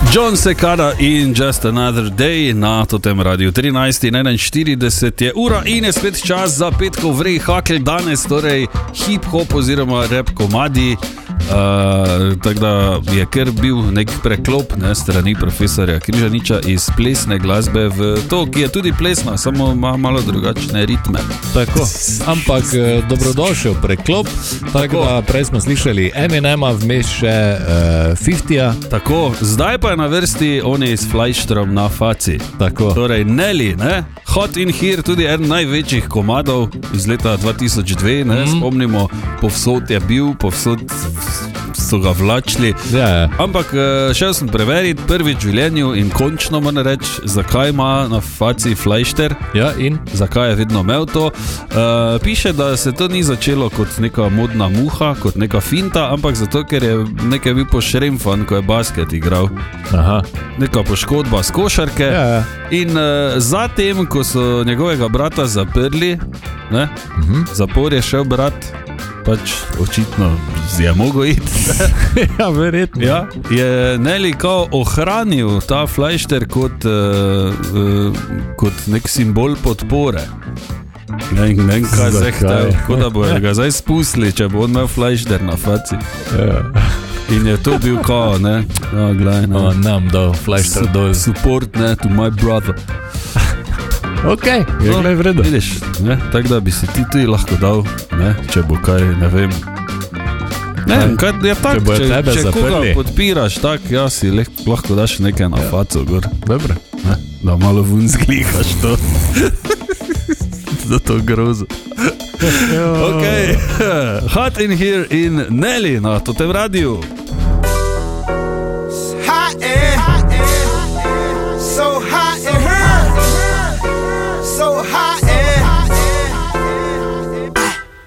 John Cicada in Just Another Day na totem radiju 13:41 je ura in je spet čas za petkov vrej hakel danes, torej hip-hop oziroma rap komadi. Tako da je kar bil nek preklop strani profesorja Križaniča iz plesne glasbe v to, ki je tudi plesna, samo ima malo drugačne ritme. Tako, ampak dobrodošel preklop. Tako da prej smo slišali Eminema, vmes še 50-ja. Tako, zdaj pa je na vrsti oni s Fleischterom na faci. Tako. Torej Nelly, ne? Hot in Here, tudi eden največjih komadov iz leta 2002, ne? Spomnimo, povsod je bil, povsod so ga vlačili. Ampak šel sem preveriti prvič v življenju in končno moram reči, zakaj ima na faci Fleischter. Ja, in? Zakaj je vedno imel to. Piše, da se to ni začelo kot neka modna muha, kot neka finta, ampak zato, ker je nekaj bil pošremfan, ko je basket igral. Aha. Neka poškodba z košarke. Ja. In zatem, ko so njegovega brata zaprli, ne? Zapor je šel brat, pač očitno je mogel iti. Ja, verjetno. Ja, je Nelly kao ohranil ta Fleischter kot nek simbol podpore. Ne vem, kaj zahtel, kot da bojo ga zdaj spustili, če bo on imel Fleischter na faci. Ja. In je to bil kao, ne? Ja, glej, ne. Nam dal Fleischter dol. Support, ne, to my brother. Ok, je glej vredo. Vidiš, ne, tako da bi si ti tudi lahko dal, ne, če bo kaj, ne vem. Ne, kaj je tak, če koga podpiraš, tak, ja, si lahko daš nekaj na faco gor. Dobro. Ne, da malo vun zglihaš to. Za to grozo. Ok, Hot in Here in Nelly na totem radiju.